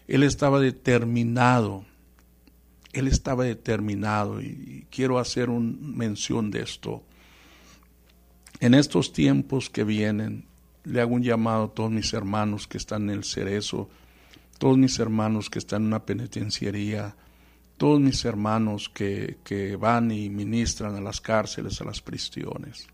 Él estaba determinado, y quiero hacer una mención de esto. En estos tiempos que vienen, le hago un llamado a todos mis hermanos que están en el Cerezo, todos mis hermanos que están en una penitenciaría, todos mis hermanos que van y ministran a las cárceles, a las prisiones.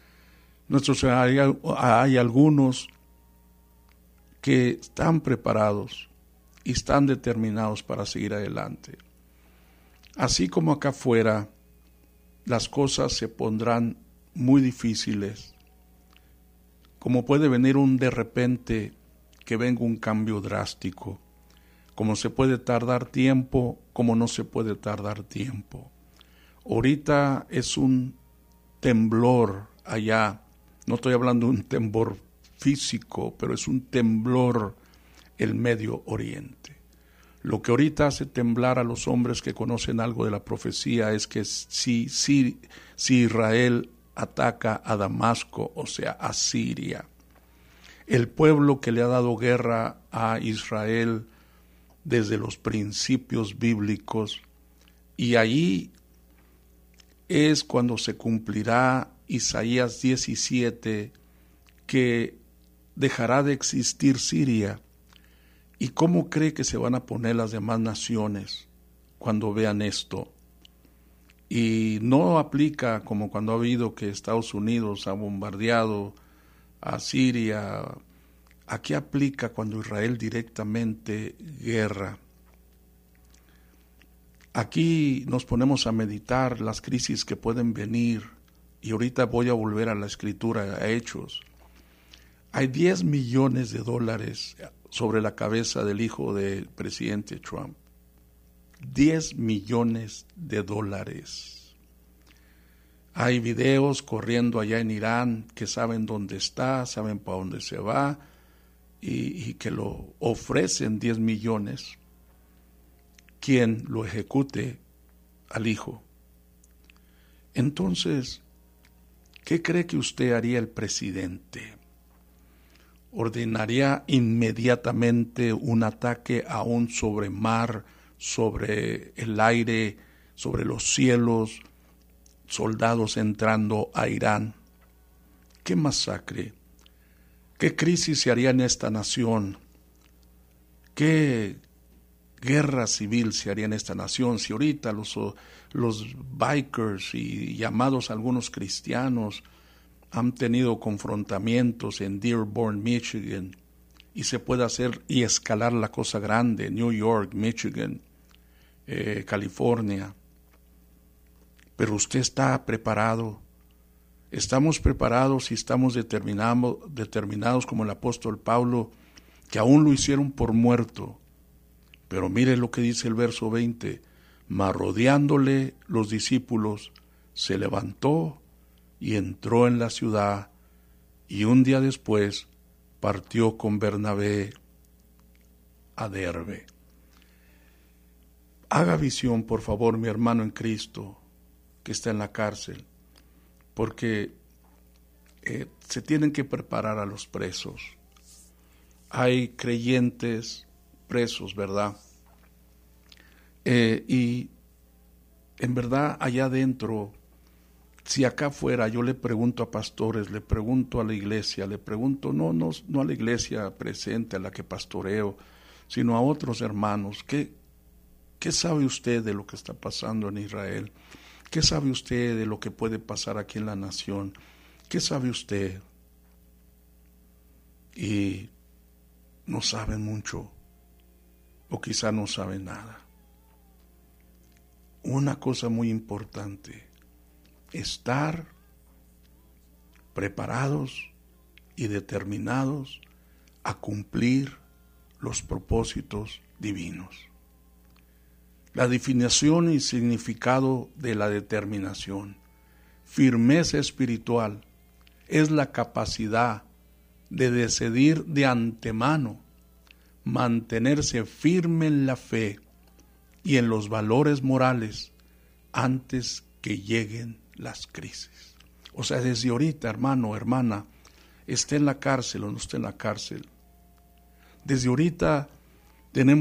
Hay algunos que están preparados y están determinados para seguir adelante. Así como acá afuera las cosas se pondrán muy difíciles, como puede venir de repente que venga un cambio drástico, como se puede tardar tiempo, como no se puede tardar tiempo. Ahorita es un temblor allá, no estoy hablando de un temblor físico, pero es un temblor el Medio Oriente. Lo que ahorita hace temblar a los hombres que conocen algo de la profecía es que si Israel ataca a Damasco, o sea, a Siria, el pueblo que le ha dado guerra a Israel desde los principios bíblicos, y ahí es cuando se cumplirá Isaías 17, que dejará de existir Siria. ¿Y cómo cree que se van a poner las demás naciones cuando vean esto? Y no aplica como cuando ha habido que Estados Unidos ha bombardeado a Siria. Aquí aplica cuando Israel directamente guerra. Aquí nos ponemos a meditar las crisis que pueden venir, y ahorita voy a volver a la Escritura, a Hechos. Hay $10 millones sobre la cabeza del hijo del presidente Trump. $10 millones. Hay videos corriendo allá en Irán que saben dónde está, saben para dónde se va, y que lo ofrecen 10 millones quien lo ejecute al hijo. Entonces, ¿qué cree que usted haría el presidente? ¿Ordenaría inmediatamente un ataque aún sobre mar, sobre el aire, sobre los cielos, soldados entrando a Irán? ¿Qué masacre? ¿Qué crisis se haría en esta nación? ¿Qué guerra civil se haría en esta nación si ahorita los bikers y llamados algunos cristianos han tenido confrontamientos en Dearborn, Michigan, y se puede hacer y escalar la cosa grande, New York, Michigan, California? Pero usted está preparado. Estamos preparados y estamos determinados como el apóstol Pablo, que aún lo hicieron por muerto. Pero mire lo que dice el verso 20, mas rodeándole los discípulos, se levantó y entró en la ciudad, y un día después partió con Bernabé a Derbe. Haga visión, por favor, mi hermano en Cristo, que está en la cárcel, porque se tienen que preparar a los presos. Hay creyentes presos, ¿verdad? Y en verdad allá adentro, si acá afuera yo le pregunto a pastores, le pregunto a la iglesia, le pregunto no a la iglesia presente, a la que pastoreo, sino a otros hermanos, ¿qué sabe usted de lo que está pasando en Israel? ¿Qué sabe usted de lo que puede pasar aquí en la nación? ¿Qué sabe usted? Y no saben mucho, o quizá no saben nada. Una cosa muy importante: estar preparados y determinados a cumplir los propósitos divinos. La definición y significado de la determinación. Firmeza espiritual es la capacidad de decidir de antemano, mantenerse firme en la fe y en los valores morales antes que lleguen las crisis. O sea, desde ahorita, hermano, hermana, esté en la cárcel o no esté en la cárcel, desde ahorita tenemos